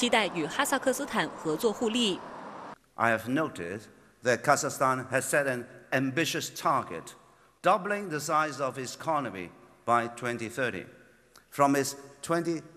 期待与哈萨克斯坦合作互利。 I have noted that Kazakhstan has set an ambitious target, doubling the size of its economy by 2030, from its